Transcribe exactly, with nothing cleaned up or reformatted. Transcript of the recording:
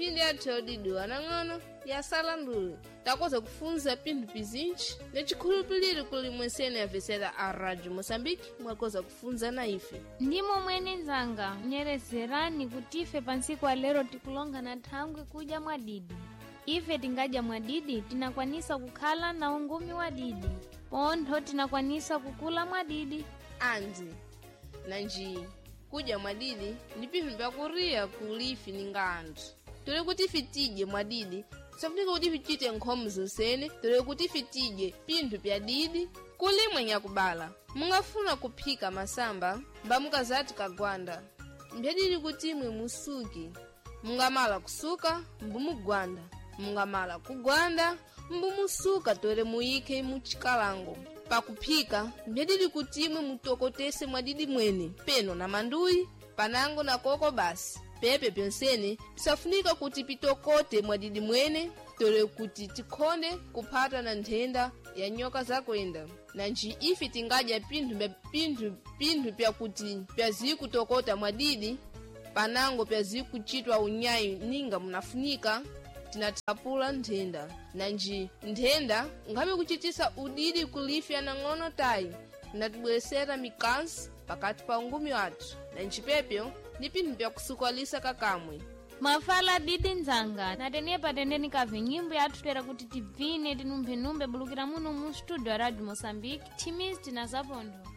mphindi yathu didu anang'ono yasala ndulu takoza kufunza pinthu pizinji necikhulupiliro kuli mwensene yavesera a Rádio Moçambique mwakoza kufunza na ife ndimo mwene nzanga nyerezerani kuti ife pansiku alero tikulonga na thangwe kuja mwadidi. Ife tingaja mwadidi tinakwanisa kukhala na ungumi wadidi pontho tinakwanisa kukula mwadidi andi nanji kuja mwadidi ni pinthu vyakuriya kulifi ninga anthu tole kuti ife tidye mwadidi safunika kuti ife tichite nkhomo zonsene tole kuti ife tidye pinthu pya didi kulimwe nyakubala mungafuna kuphika masamba mbamukazati kagwanda mphedili kuti imwe musuki mungamala kusuka mbumugwanda mungamala kugwanda mbumusuka tole muyike muchikalango pakuphika mphedili kuti imwe mutokotese mwadidi mwene peno na manduyi panango na koko basi pepe pyonsene pisafunika kuti pitokote mwadidi mwene tole kuti tikhonde kuphata na nthenda ya nyoka zakwenda nanji ife tingadya pinthu pinthu pinthu pyakuti pyazikutokota mwadidi panango pyazikuchitwa unyayi ninga munafunika tinatapula nthenda nanji nthenda ngabe kuchitisa udidi kulifi anang'ono tayi natibweresera mikansi pakati pa ungumi wathu nanji pepyo ni pinthu pyakusukwalisa kakamwe mafala didi nzanga natene patendeni kave nyimbo yathu tera kuti tibvine tinumphenumpe bulukira muno mu studio ya Radio Moçambique timizi tina zapondo